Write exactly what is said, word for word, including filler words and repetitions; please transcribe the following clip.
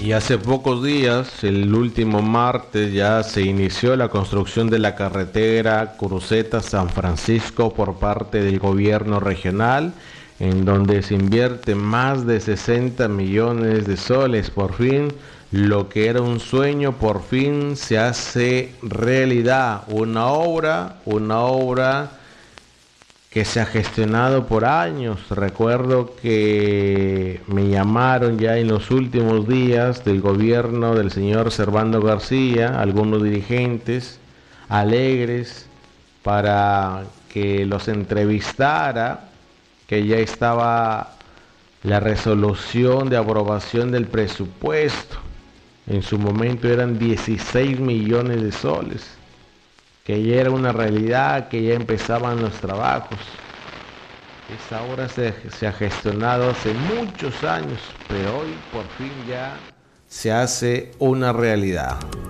Y hace pocos días, el último martes, ya se inició la construcción de la carretera Cruceta-San Francisco por parte del gobierno regional, en donde se invierte más de sesenta millones de soles. Por fin, lo que era un sueño, por fin se hace realidad. Una obra, una obra que se ha gestionado por años. Recuerdo que me llamaron ya en los últimos días del gobierno del señor Servando García, algunos dirigentes alegres, para que los entrevistara, que ya estaba la resolución de aprobación del presupuesto. En su momento eran dieciséis millones de soles, que ya era una realidad, que ya empezaban los trabajos. Esa obra se, se ha gestionado hace muchos años, pero hoy por fin ya se hace una realidad.